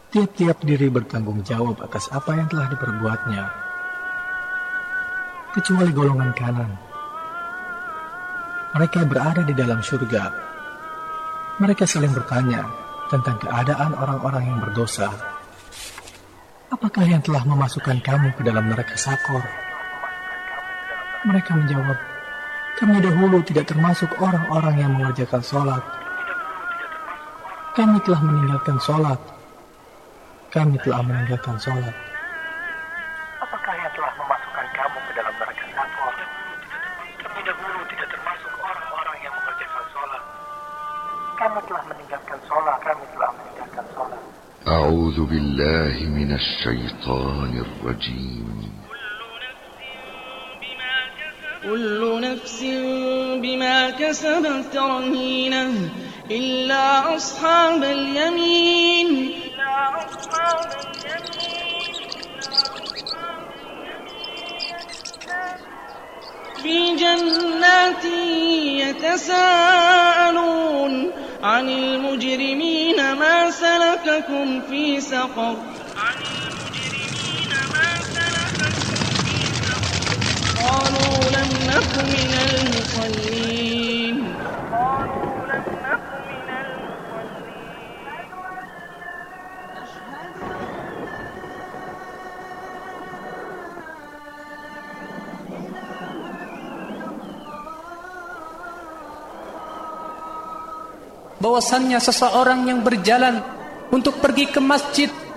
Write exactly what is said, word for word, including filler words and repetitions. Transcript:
Tiap-tiap diri bertanggung jawab atas apa yang telah diperbuatnya, kecuali golongan kanan. Mereka berada di dalam surga. Mereka saling bertanya tentang keadaan orang-orang yang berdosa. Apakah yang telah memasukkan kamu ke dalam neraka Sakor? Mereka menjawab, kami dahulu tidak termasuk orang-orang yang mengerjakan sholat. Kami telah meninggalkan sholat. Kami telah meninggalkan sholat. Apakah yang telah memasukkan kamu ke dalam neraka Sakor? Kami dahulu tidak termasuk orang-orang yang mengerjakan sholat. Kami telah meninggalkan sholat. Kami telah meninggalkan sholat. أعوذ بالله من الشيطان الرجيم. كل نفس بما كسبت رهينة إلا أصحاب اليمين في جنات يتساءلون عن المجرمين ما سلككم في سقر قالوا لم نك من المصلين bahwasannya seseorang yang berjalan untuk pergi ke masjid